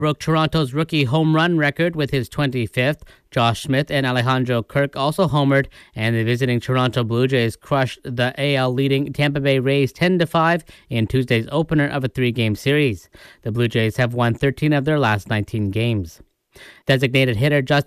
broke Toronto's rookie home run record with his 25th. Josh Smith and Alejandro Kirk also homered, and the visiting Toronto Blue Jays crushed the AL-leading Tampa Bay Rays 10-5 in Tuesday's opener of a 3-game series. The Blue Jays have won 13 of their last 19 games. Designated hitter Justin